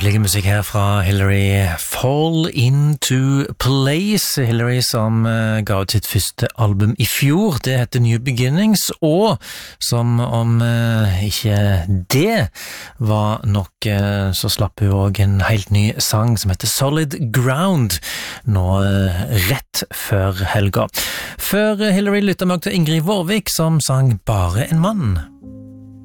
Nydelig musikk her fra Hillary. Fall Into Place. Hillary som ga ut sitt første album i fjor. Det heter New Beginnings, og som om ikke det var nok, så slapp hun også en helt ny sang som heter Solid Ground, nå rett før helga. Før Hillary lyttet vi til Ingrid Vårvik som sang Bare en mann.